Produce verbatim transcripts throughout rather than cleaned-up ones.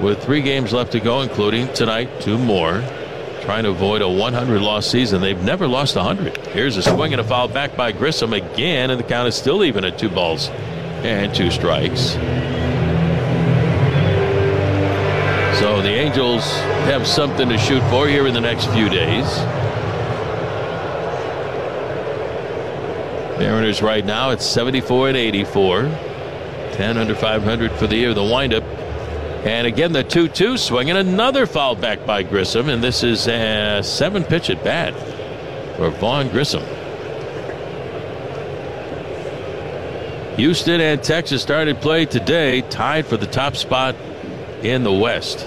with three games left to go, including tonight, two more. Trying to avoid a one hundred loss season. They've never lost one hundred. Here's a swing and a foul back by Grissom again, and the count is still even at two balls and two strikes. So the Angels have something to shoot for here in the next few days. Mariners right now at seventy-four and eighty-four. ten under five hundred for the year. The windup. And again, the two two swing and another foul back by Grissom. And this is a seven pitch at bat for Vaughn Grissom. Houston and Texas started play today, tied for the top spot in the West.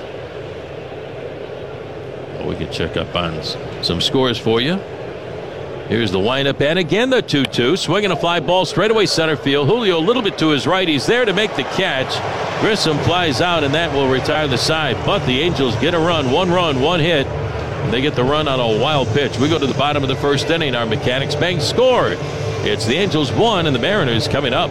Well, we can check up on some scores for you. Here's the windup, and again the two two. Swinging a fly ball straightaway center field. Julio a little bit to his right. He's there to make the catch. Grissom flies out, and that will retire the side. But the Angels get a run. One run, one hit. And they get the run on a wild pitch. We go to the bottom of the first inning. Our Mechanics Bank scored. It's the Angels one and the Mariners coming up.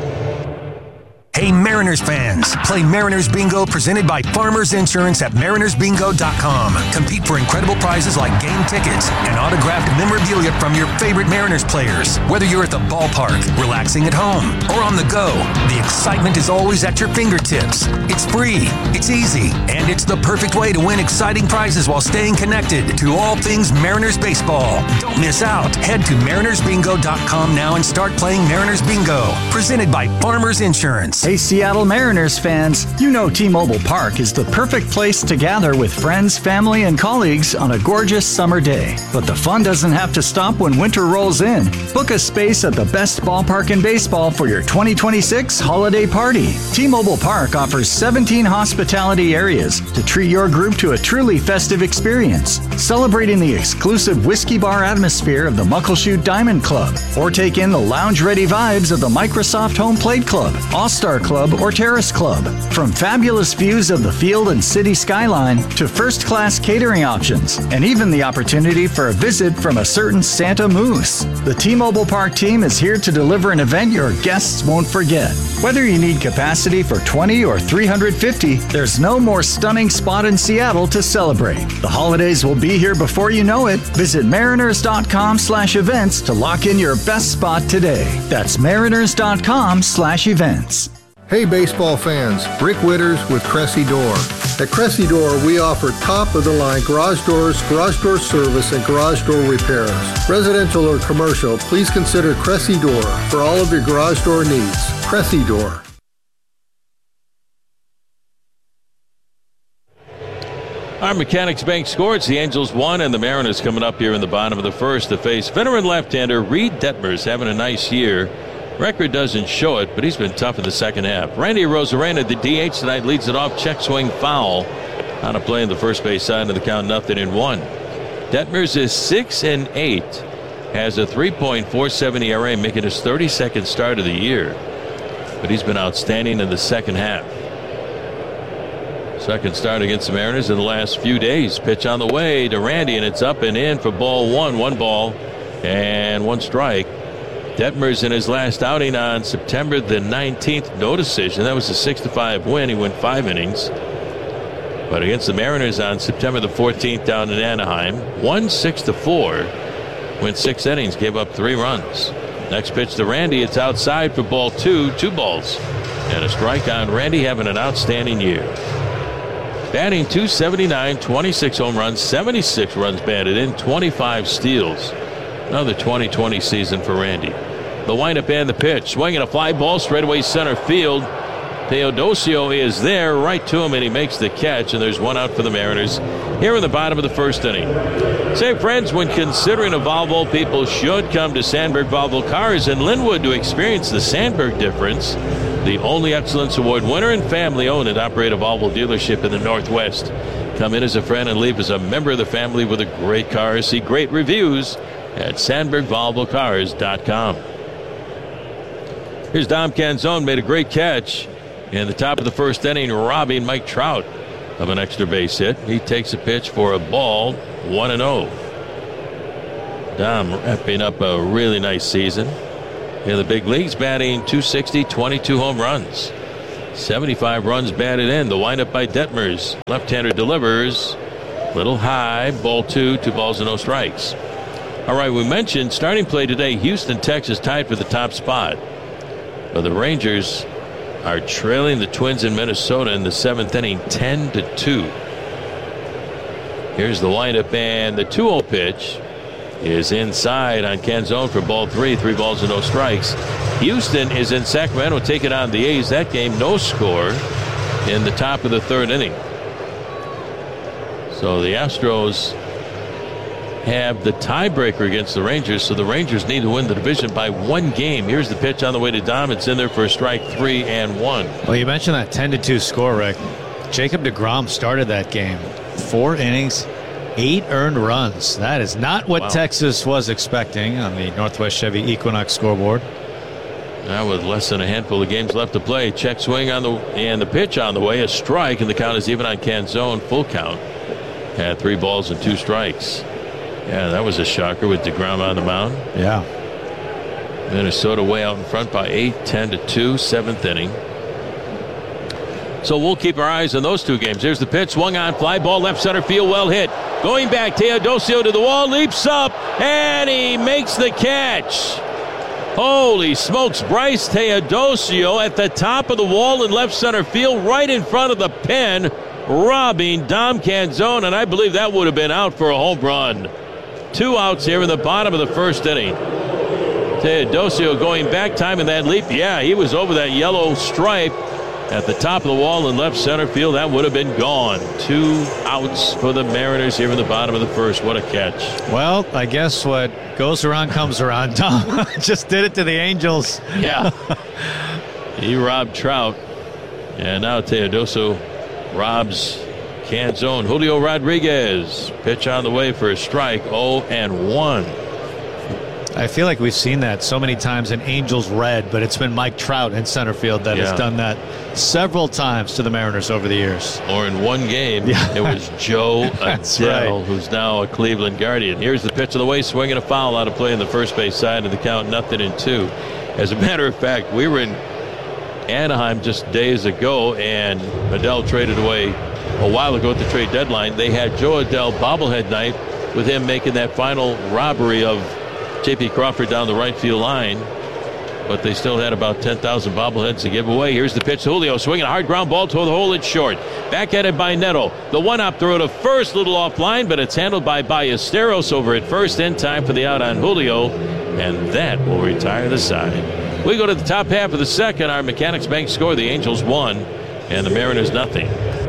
Hey Mariners fans, play Mariners Bingo presented by Farmers Insurance at mariners bingo dot com. Compete for incredible prizes like game tickets and autographed memorabilia from your favorite Mariners players. Whether you're at the ballpark, relaxing at home, or on the go, the excitement is always at your fingertips. It's free, it's easy, and it's the perfect way to win exciting prizes while staying connected to all things Mariners baseball. Don't miss out. Head to mariners bingo dot com now and start playing Mariners Bingo, presented by Farmers Insurance. Hey Seattle Mariners fans, you know T-Mobile Park is the perfect place to gather with friends, family, and colleagues on a gorgeous summer day. But the fun doesn't have to stop when winter rolls in. Book a space at the best ballpark in baseball for your twenty twenty-six holiday party. T-Mobile Park offers seventeen hospitality areas to treat your group to a truly festive experience, celebrating the exclusive whiskey bar atmosphere of the Muckleshoot Diamond Club, or take in the lounge-ready vibes of the Microsoft Home Plate Club, All-Star Club, or Terrace Club. From fabulous views of the field and city skyline to first-class catering options, and even the opportunity for a visit from a certain Santa Moose. The T-Mobile Park team is here to deliver an event your guests won't forget. Whether you need capacity for twenty or three hundred fifty, there's no more stunning spot in Seattle to celebrate. The holidays will be here before you know it. Visit mariners dot com slash events to lock in your best spot today. That's mariners dot com slash events. Hey baseball fans, Rick Witters with Cressy Door. At Cressy Door, we offer top-of-the-line garage doors, garage door service, and garage door repairs. Residential or commercial, please consider Cressy Door for all of your garage door needs. Cressy Door. Our Mechanics Bank score. It's the Angels one and the Mariners coming up here in the bottom of the first to face veteran left-hander Reed Detmers, having a nice year. Record doesn't show it, but he's been tough in the second half. Randy Arozarena, the D H tonight, leads it off. Check swing foul on a play in the first base side of the count, nothing in one. Detmers is six and eight, has a three point four seven E R A, making his thirty-second start of the year. But he's been outstanding in the second half. Second start against the Mariners in the last few days. Pitch on the way to Randy, and it's up and in for ball one. One ball and one strike. Detmers in his last outing on September the nineteenth, no decision. That was a six to five win. He went five innings. But against the Mariners on September the fourteenth down in Anaheim, won six to four. Went six innings, gave up three runs. Next pitch to Randy. It's outside for ball two. Two balls and a strike on Randy, having an outstanding year. Batting two seventy-nine, twenty-six home runs, seventy-six runs batted in, twenty-five steals. Another twenty twenty season for Randy. The windup and the pitch. Swinging a fly ball straightaway center field. Teodosio is there right to him, and he makes the catch, and there's one out for the Mariners here in the bottom of the first inning. Say, friends, when considering a Volvo, people should come to Sandberg Volvo Cars in Linwood to experience the Sandberg difference. The only Excellence Award winner and family-owned and operated Volvo dealership in the Northwest. Come in as a friend and leave as a member of the family with a great car. See great reviews at sandberg volvo cars dot com. Here's Dom Canzone, made a great catch in the top of the first inning, robbing Mike Trout of an extra base hit. He takes a pitch for a ball, one and oh. Dom wrapping up a really nice season in the big leagues, batting two sixty, twenty-two home runs. seventy-five runs batted in. The windup by Detmers. Left-hander delivers. Little high. Ball two. Two balls and no strikes. All right, we mentioned starting play today. Houston, Texas tied for the top spot. But the Rangers are trailing the Twins in Minnesota in the seventh inning, ten to two. Here's the windup, and the two oh pitch is inside on Canzone for ball three. Three balls and no strikes. Houston is in Sacramento taking on the A's. That game, no score in the top of the third inning. So the Astros have the tiebreaker against the Rangers, so the Rangers need to win the division by one game. Here's the pitch on the way to Dom. It's in there for a strike, three and one. Well, you mentioned that ten to two score, Rick. Jacob deGrom started that game. Four innings, eight earned runs. That is not what wow. Texas was expecting on the Northwest Chevy Equinox scoreboard. Now with less than a handful of games left to play, check swing on the and the pitch on the way, a strike, and the count is even on Canzone. Full count. Had three balls and two strikes. Yeah, that was a shocker with deGrom on the mound. Yeah. Minnesota way out in front by eight, ten to two, seventh inning. So we'll keep our eyes on those two games. Here's the pitch, swung on, fly ball, left center field, well hit. Going back, Teodosio to the wall, leaps up, and he makes the catch. Holy smokes, Bryce Teodosio at the top of the wall in left center field, right in front of the pen, robbing Dom Canzone, and I believe that would have been out for a home run. Two outs here in the bottom of the first inning. Teodosio going back, timing that leap. Yeah, he was over that yellow stripe at the top of the wall in left center field. That would have been gone. Two outs for the Mariners here in the bottom of the first. What a catch. Well, I guess what goes around comes around. Tom just did it to the Angels. Yeah. He robbed Trout. And now Teodosio robs Canzone. Julio Rodriguez. Pitch on the way for a strike. oh and one. I feel like we've seen that so many times in Angels red, but it's been Mike Trout in center field that yeah. has done that several times to the Mariners over the years. Or in one game, yeah. it was Joe Adell, right. who's now a Cleveland Guardian. Here's the pitch of the way, swinging a foul out of play in the first base side of the count, nothing in two. As a matter of fact, we were in Anaheim just days ago, and Adell traded away a while ago at the trade deadline. They had Joe Adell bobblehead night with him making that final robbery of J P Crawford down the right field line, but they still had about ten thousand bobbleheads to give away. Here's the pitch. Julio swinging a hard ground ball toward the hole. It's short. Backhanded by Neto. The one-up throw to first, little offline, but it's handled by Ballesteros over at first in time for the out on Julio, and that will retire the side. We go to the top half of the second. Our Mechanics Bank score: the Angels one and the Mariners nothing.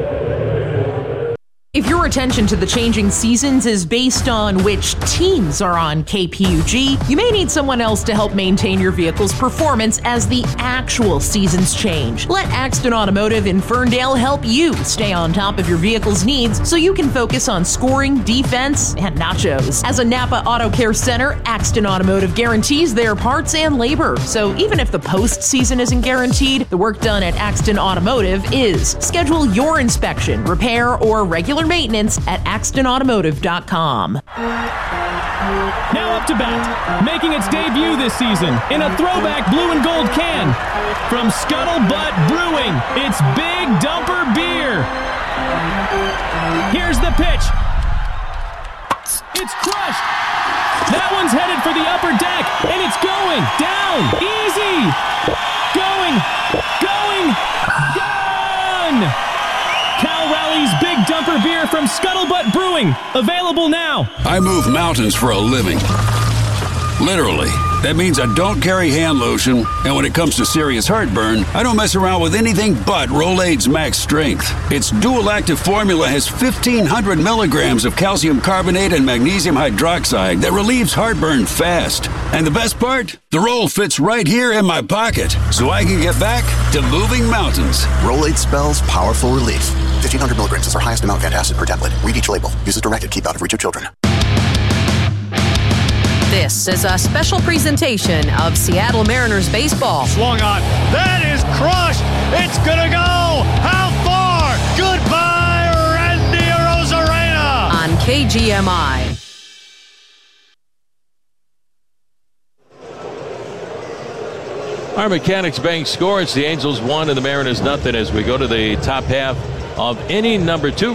If your attention to the changing seasons is based on which teams are on K P U G, you may need someone else to help maintain your vehicle's performance as the actual seasons change. Let Axton Automotive in Ferndale help you stay on top of your vehicle's needs so you can focus on scoring, defense, and nachos. As a Napa Auto Care Center, Axton Automotive guarantees their parts and labor. So even if the postseason isn't guaranteed, the work done at Axton Automotive is. Schedule your inspection, repair, or regular maintenance at axton automotive dot com. Now up to bat, making its debut this season in a throwback blue and gold can. From Scuttlebutt Brewing, it's Big Dumper Beer. Here's the pitch. It's crushed. That one's headed for the upper deck, and it's going down. Easy. Going. Going. Gone. Cal Rally's Big Dumper Beer from Scuttlebutt Brewing. Available now. I move mountains for a living. Literally. That means I don't carry hand lotion, and when it comes to serious heartburn, I don't mess around with anything but Rolaids Max Strength. Its dual-active formula has fifteen hundred milligrams of calcium carbonate and magnesium hydroxide that relieves heartburn fast. And the best part? The roll fits right here in my pocket, so I can get back to moving mountains. Rolaids spells powerful relief. fifteen hundred milligrams is our highest amount of antacid per tablet. Read each label. Use as directed. Keep out of reach of children. This is a special presentation of Seattle Mariners baseball. Swung on. That is crushed. It's gonna go. How far? Goodbye, Randy Arozarena. On K G M I. All Our Mechanics Bank score, it's the Angels one and the Mariners nothing as we go to the top half of inning number two.